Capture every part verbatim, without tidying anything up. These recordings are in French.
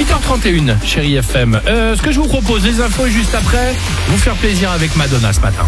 huit heures trente et une, chérie F M. Euh, ce que je vous propose, les infos et juste après, vous faire plaisir avec Madonna ce matin.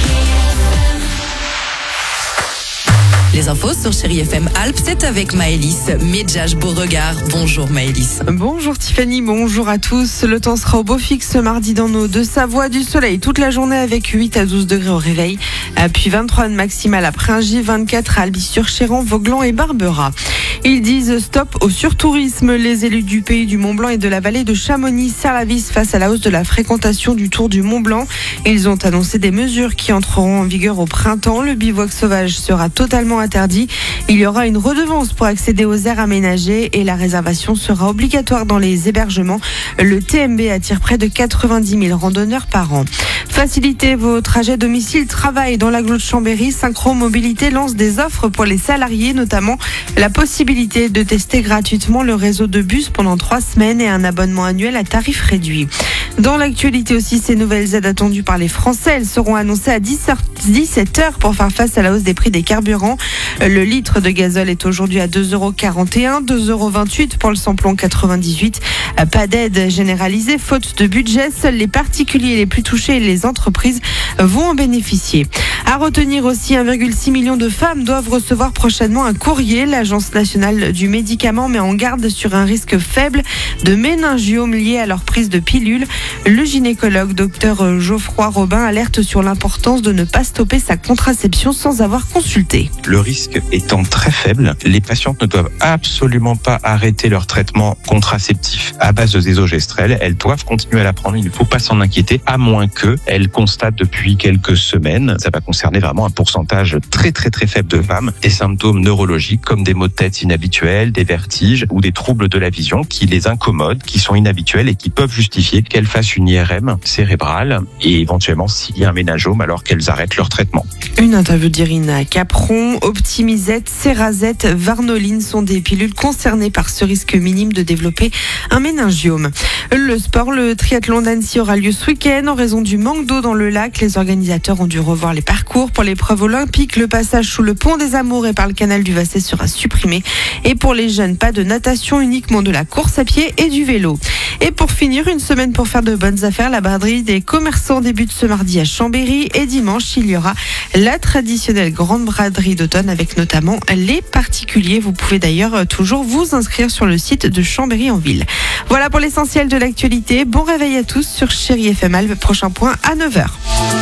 Les infos sur Chérie F M Alpes, c'est avec Maëlys, Medjaj Beauregard. Bonjour Maëlys. Bonjour Tiffany, bonjour à tous. Le temps sera au beau fixe ce mardi dans nos Deux-Savoie, du soleil toute la journée avec huit à douze degrés au réveil, puis vingt-trois maximales à Pringy, vingt-quatre à Albi-sur-Chéran, Vauglans et Barbera. Ils disent stop au surtourisme. Les élus du pays du Mont-Blanc et de la vallée de Chamonix serrent la vis face à la hausse de la fréquentation du Tour du Mont-Blanc. Ils ont annoncé des mesures qui entreront en vigueur au printemps. Le bivouac sauvage sera totalement interdit. Il y aura une redevance pour accéder aux aires aménagées et la réservation sera obligatoire dans les hébergements. Le T M B attire près de quatre-vingt-dix mille randonneurs par an. Facilitez vos trajets domicile-travail dans l'agglo de Chambéry. Synchro Mobilité lance des offres pour les salariés, notamment la possibilité de tester gratuitement le réseau de bus pendant trois semaines et un abonnement annuel à tarif réduit. Dans l'actualité aussi, ces nouvelles aides attendues par les Français, elles seront annoncées à dix-sept heures pour faire face à la hausse des prix des carburants. Le litre de gazole est aujourd'hui à deux euros quarante et un, deux euros vingt-huit pour le samplon quatre-vingt-dix-huit. Pas d'aide généralisée, faute de budget. Seuls les particuliers les plus touchés et les entreprises vont en bénéficier. À retenir aussi, un virgule six million de femmes doivent recevoir prochainement un courrier. L'Agence nationale du médicament met en garde sur un risque faible de méningiome lié à leur prise de pilules. Le gynécologue docteur Geoffroy Robin alerte sur l'importance de ne pas stopper sa contraception sans avoir consulté. Le risque étant très faible, les patientes ne doivent absolument pas arrêter leur traitement contraceptif à base de désogestrel. Elles doivent continuer à la prendre. Il ne faut pas s'en inquiéter, à moins qu'elles constatent depuis quelques semaines, ça va concerner vraiment un pourcentage très très très faible de femmes, des symptômes neurologiques comme des maux de tête inhabituels, des vertiges ou des troubles de la vision qui les incommodent, qui sont inhabituels et qui peuvent justifier qu'elles fassent une I R M cérébrale et éventuellement s'il y a un méningiome alors qu'elles arrêtent leur traitement. Une interview d'Irina Capron. Optimisette, Cerazette, Varnoline sont des pilules concernées par ce risque minime de développer un méningiome. Le sport, le triathlon d'Annecy aura lieu ce week-end en raison du manque d'eau dans le lac. Les organisateurs ont dû revoir les parcours. Pour l'épreuve olympique, le passage sous le pont des Amours et par le canal du Vassé sera supprimé. Et pour les jeunes, pas de natation, uniquement de la course à pied et du vélo. Et pour finir, une semaine pour faire de bonnes affaires. La braderie des commerçants débute ce mardi à Chambéry et dimanche, il y aura la traditionnelle grande braderie d'automne avec notamment les particuliers. Vous pouvez d'ailleurs toujours vous inscrire sur le site de Chambéry en ville. Voilà pour l'essentiel de l'actualité. Bon réveil à tous sur Chérie F M Alpes. Prochain point à neuf heures.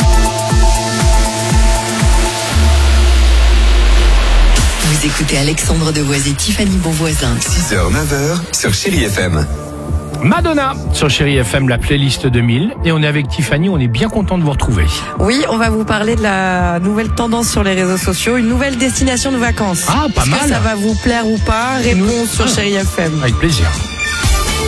Vous écoutez Alexandre Devoise et Tiffany Bonvoisin. six heures neuf heures sur Chérie F M. Madonna sur Chérie F M, la playlist deux mille. Et on est avec Tiffany, on est bien content de vous retrouver. Oui, on va vous parler de la nouvelle tendance sur les réseaux sociaux, une nouvelle destination de vacances. Ah, pas Est-ce mal. que ça va vous plaire ou pas? Réponse sur Chérie F M. Avec plaisir.